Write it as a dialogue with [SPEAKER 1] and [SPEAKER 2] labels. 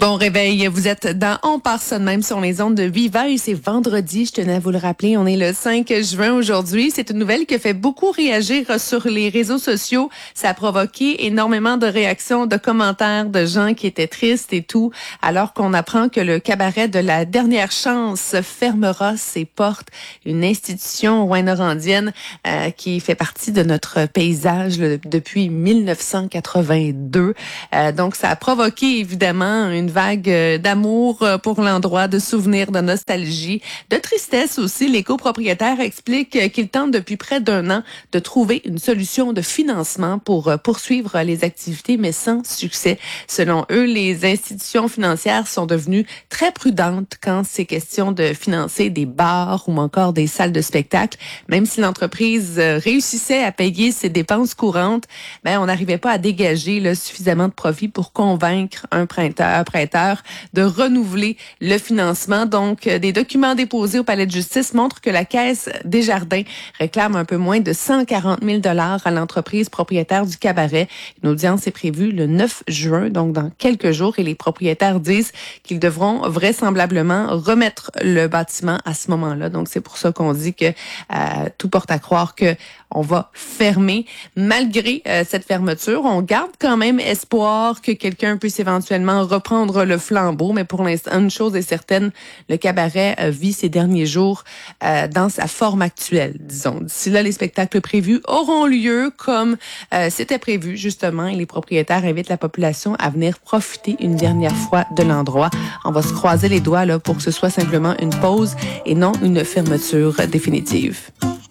[SPEAKER 1] Bon réveil, vous êtes dans On part ça de même sur les ondes de Viva et c'est vendredi, je tenais à vous le rappeler, on est le 5 juin aujourd'hui. C'est une nouvelle qui a fait beaucoup réagir sur les réseaux sociaux. Ça a provoqué énormément de réactions, de commentaires de gens qui étaient tristes et tout, alors qu'on apprend que le cabaret de la dernière chance fermera ses portes. Une institution rouyn-norandienne qui fait partie de notre paysage depuis 1982. Donc ça a provoqué évidemment une vague d'amour pour l'endroit, de souvenirs, de nostalgie, de tristesse aussi. Les copropriétaires expliquent qu'ils tentent depuis près d'un an de trouver une solution de financement pour poursuivre les activités, mais sans succès. Selon eux, les institutions financières sont devenues très prudentes quand c'est question de financer des bars ou encore des salles de spectacle. Même si l'entreprise réussissait à payer ses dépenses courantes, on n'arrivait pas à dégager suffisamment de profit pour convaincre un prêteur de renouveler le financement. Donc, des documents déposés au Palais de justice montrent que la Caisse Desjardins réclame un peu moins de 140 000 $ à l'entreprise propriétaire du cabaret. Une audience est prévue le 9 juin, donc dans quelques jours, et les propriétaires disent qu'ils devront vraisemblablement remettre le bâtiment à ce moment-là. Donc, c'est pour ça qu'on dit que tout porte à croire que on va fermer. Malgré cette fermeture, on garde quand même espoir que quelqu'un puisse éventuellement reprendre le flambeau. Mais pour l'instant, une chose est certaine, le cabaret vit ses derniers jours dans sa forme actuelle, disons. D'ici là, les spectacles prévus auront lieu comme c'était prévu, justement. Et les propriétaires invitent la population à venir profiter une dernière fois de l'endroit. On va se croiser les doigts là pour que ce soit simplement une pause et non une fermeture définitive.